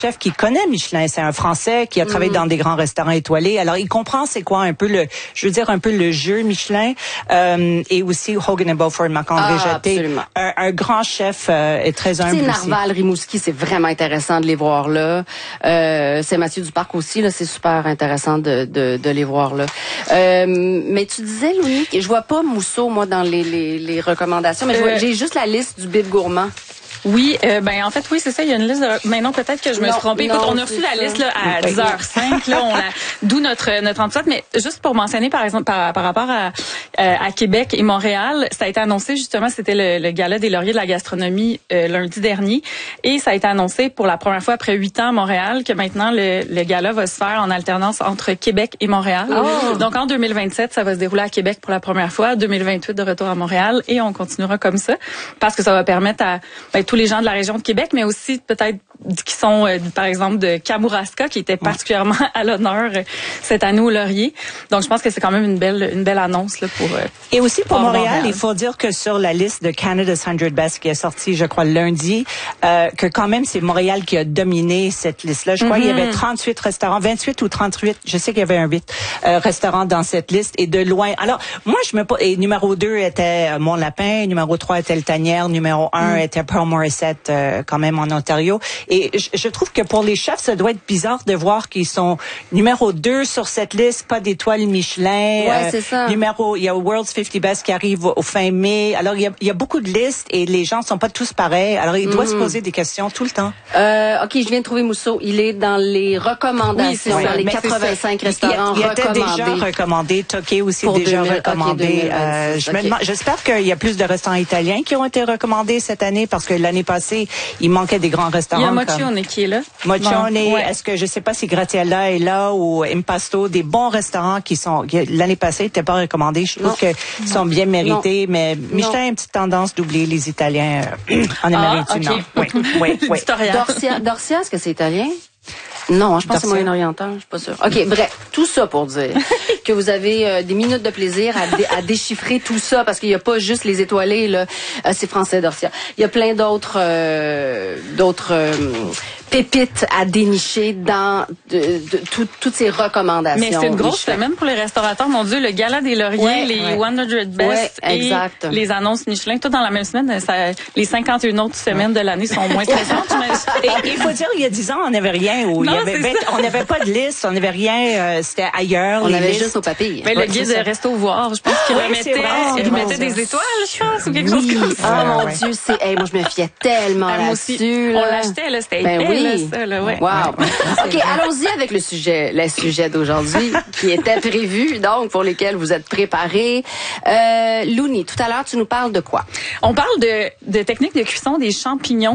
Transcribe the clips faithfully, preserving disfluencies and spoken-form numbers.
chef qui connaît Michelin, c'est un Français qui a travaillé mmh. dans des grands restaurants étoilés. Alors il comprend c'est quoi un peu le, je veux dire un peu le jeu Michelin euh, et aussi Hogan and Beaufort, Marc-André ah, Jeté, un, un grand chef euh, et très humble. C'est Narval, Rimouski, c'est vraiment intéressant de les voir là. Euh, c'est Mathieu Duparc aussi là, c'est super intéressant de de, de les voir là. Euh, mais tu disais Louni, je vois pas Mousseau moi dans les les, les recommandations, mais euh, j'ai juste la liste du Bib Gourmand. Oui, euh, ben en fait oui c'est ça, il y a une liste de... mais non peut-être que je me non, suis trompée. Écoute, non, on a reçu la liste là à dix heures cinq là, on a d'où notre notre enquête, mais juste pour mentionner par exemple par, par rapport à euh, à Québec et Montréal, ça a été annoncé justement, c'était le, le gala des lauriers de la gastronomie euh, lundi dernier et ça a été annoncé pour la première fois après huit ans à Montréal que maintenant le, le gala va se faire en alternance entre Québec et Montréal. Oh. Donc en deux mille vingt-sept, ça va se dérouler à Québec pour la première fois, deux mille vingt-huit de retour à Montréal et on continuera comme ça parce que ça va permettre à ben, tous les gens de la région de Québec, mais aussi peut-être qui sont, euh, par exemple, de Kamouraska, qui était particulièrement à l'honneur euh, cette année au Laurier. Donc, je pense que c'est quand même une belle une belle annonce là, pour... Euh, Et aussi pour Montréal, Montréal, il faut dire que sur la liste de Canada's cent Best qui est sortie, je crois, lundi, euh, que quand même, c'est Montréal qui a dominé cette liste-là. Je crois mm-hmm. qu'il y avait trente-huit restaurants, vingt-huit ou trente-huit, je sais qu'il y avait un huit euh, restaurants dans cette liste, et de loin. Alors, moi, je me... Et numéro deux était Mont Lapin, numéro trois était Le Tanière, numéro un mm. était Pearl Morissette, euh, quand même en Ontario. Et je, je trouve que pour les chefs, ça doit être bizarre de voir qu'ils sont numéro deux sur cette liste, pas d'étoile Michelin. Ouais, euh, c'est ça. Numéro, il y a World's cinquante Best qui arrive au fin mai. Alors, il y a, il y a beaucoup de listes et les gens sont pas tous pareils. Alors, il doit mm. se poser des questions tout le temps. Euh, OK, je viens de trouver Mousseau. Il est dans les recommandations, oui, dans les quatre-vingt-cinq restaurants il, il recommandés. Il était déjà recommandé. Toqué aussi pour déjà deux mille, recommandé. Okay, euh, je okay. me demande, j'espère qu'il y a plus de restaurants italiens qui ont été recommandés cette année parce que l'année passée, il manquait des grands restaurants. Il y a Moccione comme... qui est là. Moccione, bon, ouais. Est-ce que je sais pas si Graziella est là ou Impasto, des bons restaurants qui sont l'année passée n'étaient pas recommandés. Je trouve qu'ils sont bien mérités, non. mais Michelin a une petite tendance d'oublier les Italiens euh, en Amérique ah, du okay. Nord. Oui, oui, oui. Dorsia, Dorsia, est-ce que c'est italien? Non, je pense que c'est moyen-oriental, je suis pas sûre. OK, bref, tout ça pour dire que vous avez euh, des minutes de plaisir à, dé- à déchiffrer tout ça, parce qu'il n'y a pas juste les étoilés, là, euh, c'est français Dorsia. Il y a plein d'autres euh, d'autres euh, pépites à dénicher dans de, de, tout, toutes ces recommandations. Mais c'est une grosse semaine pour les restaurateurs, mon Dieu, le gala des lauriers, ouais, les ouais. cent Best ouais, exact. et les annonces Michelin, tout dans la même semaine, ça, les cinquante et une autres semaines de l'année sont moins stressantes. Et il faut dire, il y a dix ans, on n'avait rien. Où non, il y avait vingt, on n'avait pas de liste, on n'avait rien, euh, c'était ailleurs. On les avait listes. juste au papier. Mais ouais, le guide de Resto Voir, je pense qu'il oui, remettait, vrai, il mettait des étoiles, je pense, ou quelque oui. chose comme ça. Oh mon ouais. Dieu, c'est, hey, moi je me fiais tellement ah, là-dessus. Là. On l'achetait, là, c'était ben épais, oui. là, ça, là, ouais. Wow. OK, allons-y avec le sujet, le sujet d'aujourd'hui qui était prévu, donc pour lesquels vous êtes préparés. Euh, Louni, tout à l'heure, tu nous parles de quoi? On parle de, de technique de cuisson des champignons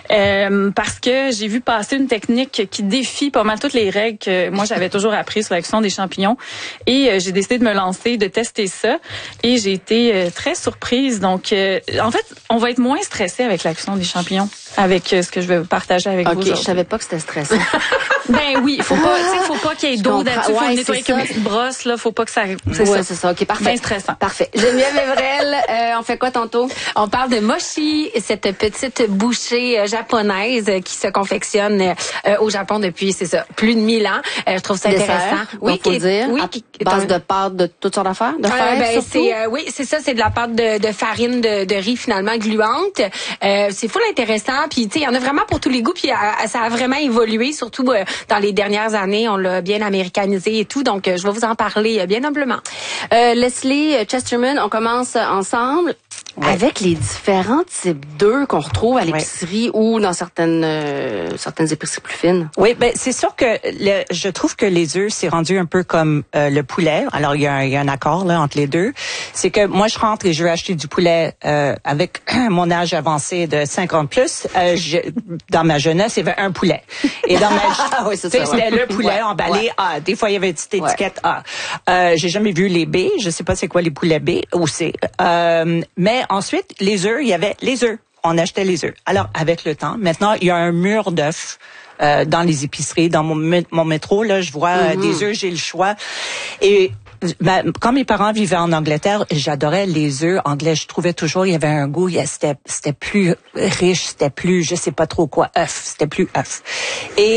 euh, parce que j'ai vu passer une technique qui défie pas mal toutes les règles que moi j'avais toujours appris sur la cuisson des champignons et euh, j'ai décidé de me lancer, de tester ça et j'ai été euh, très surprise. Donc, euh, en fait, on va être moins stressé avec la cuisson des champignons, avec euh, ce que je vais partager avec okay, vous. Ok, je savais pas que c'était stressant. Ben oui, faut pas, tu sais, faut pas qu'il y ait d'eau là-dessus, faut ouais, le nettoyer avec une petite brosse là, faut pas que ça. C'est ouais, ça, c'est ça. Ok, parfait. Ben stressant. Parfait. Geneviève Evrel, euh, on fait quoi tantôt? On parle de mochi, cette petite bouchée euh, japonaise euh, qui se confectionne euh, au Japon depuis, c'est ça, plus de mille ans. Euh, je trouve ça Dessert, intéressant. Oui, faut dire. Oui, à qui, base de pâte de toutes sortes d'affaires, de fer, euh, ben, surtout. c'est, euh, oui, c'est ça, c'est de la pâte de, de farine de, de riz finalement gluante. Euh, c'est full intéressant. Puis tu sais, il y en a vraiment pour tous les goûts. Puis euh, ça a vraiment évolué, surtout euh, dans les dernières années. On l'a bien américanisé et tout. Donc euh, je vais vous en parler euh, bien humblement. Euh, Leslie Chesterman, on commence ensemble. Ouais. Avec les différents types d'œufs qu'on retrouve à l'épicerie ouais. ou dans certaines euh, certaines épiceries plus fines. Oui, ben c'est sûr que le, je trouve que les œufs c'est rendu un peu comme euh, le poulet. Alors il y a un, il y a un accord là entre les deux. C'est que moi je rentre et je veux acheter du poulet euh, avec mon âge avancé de cinquante plus. Euh, je, dans ma jeunesse, il y avait un poulet. Et dans ma ah oui, c'est ça, c'était ouais. le poulet ouais. emballé ouais. A. Des fois il y avait une petite étiquette ouais. A. Euh, j'ai jamais vu les B. Je sais pas c'est quoi les poulets B ou C. Euh, mais ensuite, les œufs, il y avait les œufs. On achetait les œufs. Alors, avec le temps, maintenant, il y a un mur d'œufs euh, dans les épiceries. Dans mon, mon métro, là, je vois mm-hmm. des œufs, j'ai le choix. Et ben, quand mes parents vivaient en Angleterre, j'adorais les œufs anglais. Je trouvais toujours il y avait un goût, c'était, c'était plus riche, c'était plus, je sais pas trop quoi, œuf. C'était plus œuf. Et